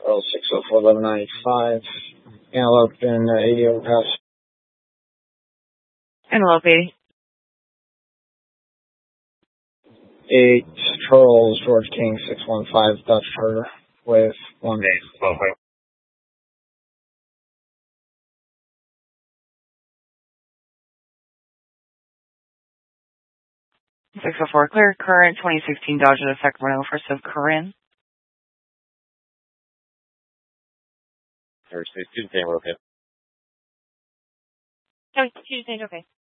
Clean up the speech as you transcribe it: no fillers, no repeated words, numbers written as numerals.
Earl 604-1195. Antelope in 80 overpass. Antelope 80. 8 Charles George King 615 Dutch Charter with 1 day. 604 clear. Current 2016 Dodge to Sacramento. First of Corinne. Tuesday, we're okay. Oh, Tuesday, okay.